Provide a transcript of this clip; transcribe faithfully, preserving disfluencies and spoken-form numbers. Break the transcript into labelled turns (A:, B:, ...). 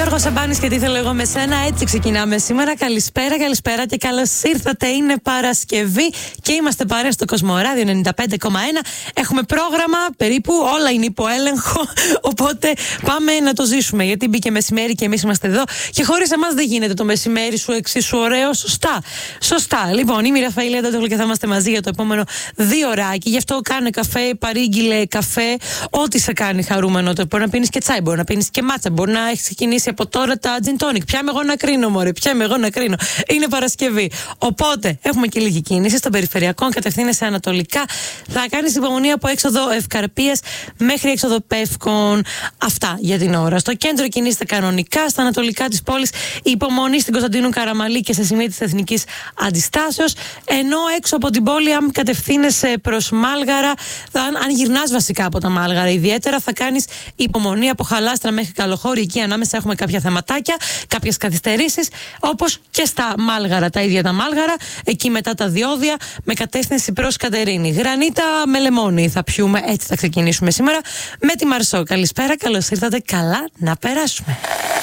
A: Γιώργος Σαμπάνης και τι θέλω εγώ με σένα. Έτσι ξεκινάμε σήμερα. Καλησπέρα, καλησπέρα και καλώς ήρθατε. Είναι Παρασκευή και είμαστε παρέα στο Κοσμοράδιο ενενήντα πέντε κόμμα ένα. Έχουμε πρόγραμμα περίπου, όλα είναι υπό έλεγχο. Οπότε πάμε να το ζήσουμε. Γιατί μπήκε μεσημέρι και εμείς είμαστε εδώ. Και χωρίς εμάς δεν γίνεται το μεσημέρι σου εξίσου ωραίο. Σωστά. Σωστά. Λοιπόν, είμαι η Ραφαήλ Αντώτογλου και θα είμαστε μαζί για το επόμενο δύο ωράκι. Γι' αυτό κάνε καφέ, παρήγγειλε καφέ. Ό,τι σε κάνει χαρούμενο. Μπορεί να πίνεις και τσάι, μπορεί να πίνεις και μάτσα. Μπορεί να έχεις ξεκινήσει από τώρα τα gin tonic. Πιάμε εγώ να κρίνω, μωρέ. Πιάμε εγώ να κρίνω. Είναι Παρασκευή. Οπότε έχουμε και λίγη κίνηση στον περιφερειακό. Κατευθύνεσαι ανατολικά. Θα κάνεις υπομονή από έξοδο Ευκαρπίας μέχρι έξοδο Πεύκων. Αυτά για την ώρα. Στο κέντρο κινείστε κανονικά. Στα ανατολικά της πόλης υπομονή στην Κωνσταντίνου Καραμαλή και σε σημεία της Εθνικής Αντιστάσεως. Ενώ έξω από την πόλη, αν κατευθύνεσαι προς Μάλγαρα, θα, αν γυρνάς βασικά από τα Μάλγαρα ιδιαίτερα, θα κάνεις υπομονή από Χαλάστρα μέχρι Καλοχώρη. Εκεί ανάμεσα έχουμε κάποια θεματάκια, κάποιες καθυστερήσεις, όπως και στα Μάλγαρα, τα ίδια τα Μάλγαρα, εκεί μετά τα διόδια, με κατεύθυνση προς Κατερίνη. Γρανίτα με λεμόνι θα πιούμε, έτσι θα ξεκινήσουμε σήμερα με τη Μαρσό. Καλησπέρα, καλώς ήρθατε, καλά να περάσουμε.